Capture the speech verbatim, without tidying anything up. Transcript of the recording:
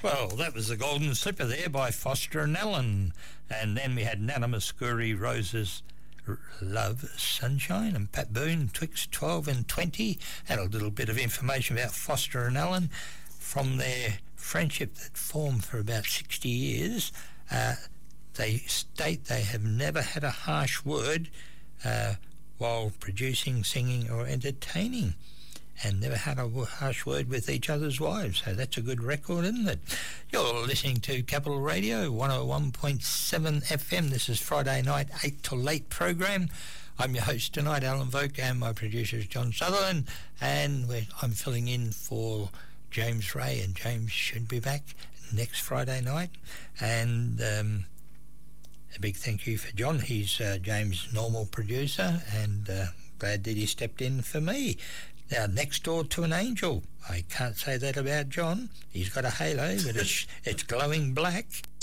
Well, that was the Golden Slipper there by Foster and Allen. And then we had Nana Muscuri, Roses, R- Love, Sunshine, and Pat Boone, Twixt twelve and twenty. And a little bit of information about Foster and Allen from their friendship that formed for about sixty years. Uh, they state they have never had a harsh word uh, while producing, singing or entertaining, and never had a harsh word with each other's wives. So that's a good record, isn't it? You're listening to Capital Radio, one oh one point seven F M. This is Friday night, eight till eight program. I'm your host tonight, Alan Voke, and my producer is John Sutherland, and we're, I'm filling in for James Ray, and James should be back next Friday night. And um, a big thank you for John. He's uh, James' normal producer, and uh, glad that he stepped in for me. Now, next door to an angel. I can't say that about John. He's got a halo, but it's, it's glowing black.